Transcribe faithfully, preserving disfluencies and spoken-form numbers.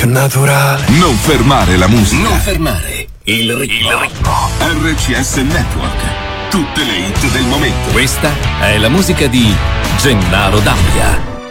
più naturale. Non fermare la musica. Non fermare il ritmo. Il ritmo. R C S Network. Tutte le hit del momento. Questa è la musica di Gennaro D'Ambia.